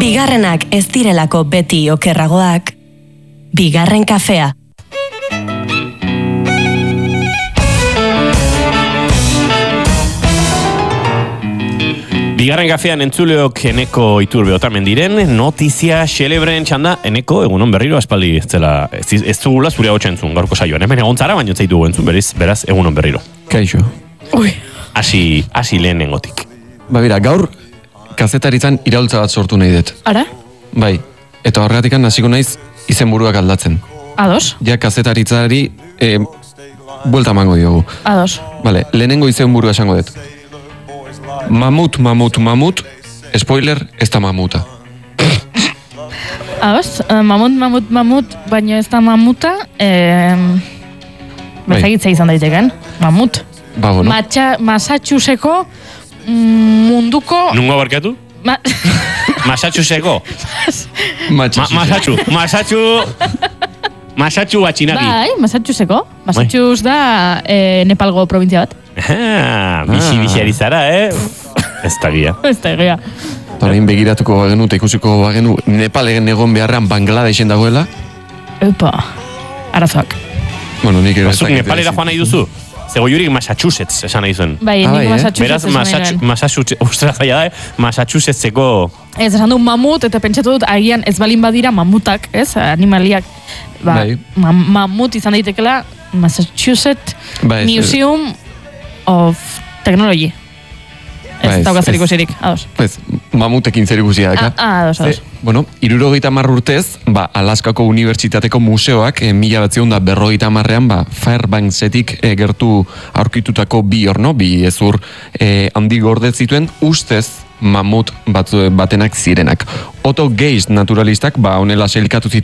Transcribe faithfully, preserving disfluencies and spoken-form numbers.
Bigarrenak ez direlako beti okerragoak. Bigarren kafea. Bigarren kafean entzuleok Eneko Iturbe otamen diren, notizia xelebren txanda. Eneko, egunon berriro aspaldi ez zela, ez, ez zugula zure hau txentzun gaurko saioan. Hemen egon zara, baino zeitu entzun beriz, beraz, egunon berriro. Kaixo. Ui. Asi, asi lehen nengotik. Ba, bera, gaur kazetaritzan iraultza bat sortu nahi dut. Ara? Bai, eta horretikan hasiko naiz izenburuak aldatzen. Ados? Ja kazetaritzari e, buelta mango diogu. Ados. Vale, lehenengo izenburua esango dut. Mamut, mamut, mamut, spoiler, ez da mamuta. Ados, mamut, mamut, mamut, baina ez da mamuta, eh, bezagitza izan daiteken, mamut. Ba, bueno. Matxa, Massachusettseko munduko... Nungo barkatu? Ma... Massachusettseko? Matxa. Ma, Massachu, Massachu... Massachu batxinaki. Bai, Massachusettseko. Massachusetts da eh, Nepalgo provintzia bat. Ah, bixi, bixi ari zara, eh? Ez da gia. Ez da gia. Orain begiratuko bagenu eta ikusiko bagenu Nepalen egon beharrean Bangladesen dagoela. Epa, arazoak. Bueno, nik ere... Bazuk Nepalera joan nahi duzu? Zego jurik Massachusetts esan nahi zuen. Bai, Ah, nik bai, eh? Massachusetts Beraz, esan nahi Massachusetts, ostras, zaila da, eh? Massachusettseko... Ez, esan du mamut, eta pentsatu dut, agian ez balin badira mamutak, ez, animaliak. Ba, Bai. ma mamut izan daitekela Massachusetts Ba, ez, Museum of Technology. Ez Ba, ez, dauka zer ez. ikusirik, ados. Ez, mamutekin zer ikusia daka. Ah, ah, ados, ados. Ze, bueno, irurogeita hamar urtez, ba, Alaskako Unibertsitateko museoak, e, mila batzion da berrogeita hamarrean, ba, Fairbanksetik e, gertu aurkitutako bi horno, bi ezur e, handi gorde zituen, ustez mamut batzu, batenak zirenak. Otto Geist naturalistak, ba, honela sailkatu zituen